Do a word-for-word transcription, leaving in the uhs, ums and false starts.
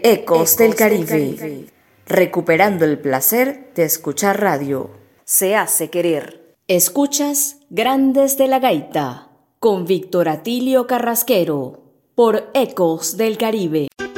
Ecos del Caribe, recuperando el placer de escuchar radio. Se hace querer. Escuchas Grandes de la Gaita con Víctor Atilio Carrasquero por Ecos del Caribe.